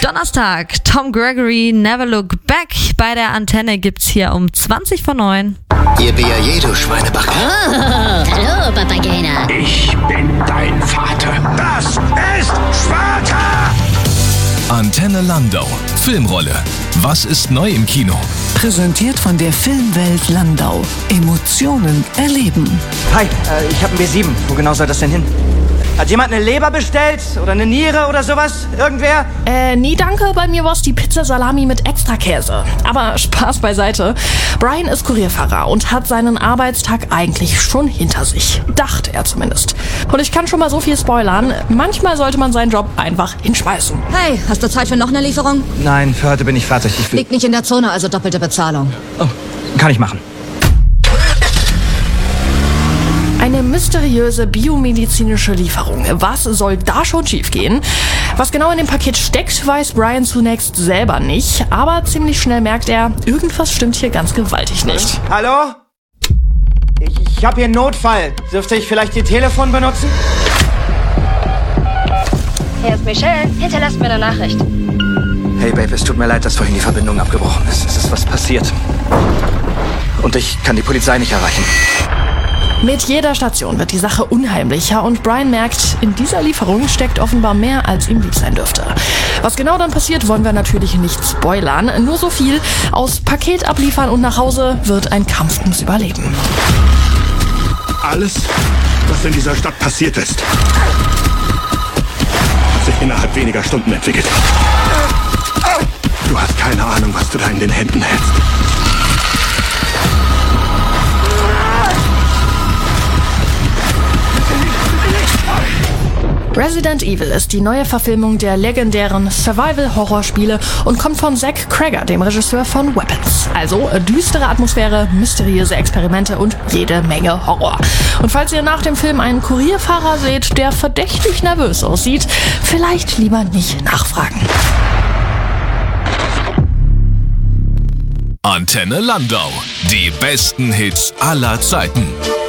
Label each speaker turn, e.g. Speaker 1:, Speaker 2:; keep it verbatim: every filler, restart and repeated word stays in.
Speaker 1: Donnerstag, Tom Gregory, Never Look Back. Bei der Antenne gibt's hier um zwanzig vor neun.
Speaker 2: Ihr B A J, du Schweinebacke.
Speaker 3: Oh, hallo, Papagena.
Speaker 4: Ich bin dein Vater. Das ist Sparta!
Speaker 5: Antenne Landau. Filmrolle. Was ist neu im Kino?
Speaker 6: Präsentiert von der Filmwelt Landau. Emotionen erleben.
Speaker 7: Hi, äh, ich habe ein B sieben. Wo genau soll das denn hin? Hat jemand eine Leber bestellt? Oder eine Niere oder sowas? Irgendwer?
Speaker 8: Äh, nee, danke. Bei mir war's die Pizza Salami mit Extrakäse. Aber Spaß beiseite. Brian ist Kurierfahrer und hat seinen Arbeitstag eigentlich schon hinter sich. Dachte er zumindest. Und ich kann schon mal so viel spoilern. Manchmal sollte man seinen Job einfach hinschmeißen.
Speaker 3: Hey, hast du Zeit für noch eine Lieferung?
Speaker 7: Nein, für heute bin ich fertig. Ich will...
Speaker 3: Liegt nicht in der Zone, also doppelte Bezahlung.
Speaker 7: Oh, kann ich machen.
Speaker 8: Eine mysteriöse biomedizinische Lieferung. Was soll da schon schiefgehen? Was genau in dem Paket steckt, weiß Brian zunächst selber nicht. Aber ziemlich schnell merkt er, irgendwas stimmt hier ganz gewaltig nicht.
Speaker 7: Hallo? Ich, ich habe hier einen Notfall. Dürfte ich vielleicht Ihr Telefon benutzen?
Speaker 9: Hier ist Michelle. Hinterlasst mir eine Nachricht.
Speaker 7: Hey Babe, es tut mir leid, dass vorhin die Verbindung abgebrochen ist. Es ist was passiert. Und ich kann die Polizei nicht erreichen.
Speaker 8: Mit jeder Station wird die Sache unheimlicher und Brian merkt, in dieser Lieferung steckt offenbar mehr, als ihm lieb sein dürfte. Was genau dann passiert, wollen wir natürlich nicht spoilern. Nur so viel, aus Paket abliefern und nach Hause wird ein Kampf ums Überleben.
Speaker 4: Alles, was in dieser Stadt passiert ist, hat sich innerhalb weniger Stunden entwickelt. Du hast keine Ahnung, was du da in den Händen hältst.
Speaker 8: Resident Evil ist die neue Verfilmung der legendären Survival-Horror-Spiele und kommt von Zach Cregger, dem Regisseur von Weapons. Also düstere Atmosphäre, mysteriöse Experimente und jede Menge Horror. Und falls ihr nach dem Film einen Kurierfahrer seht, der verdächtig nervös aussieht, vielleicht lieber nicht nachfragen.
Speaker 5: Antenne Landau. Die besten Hits aller Zeiten.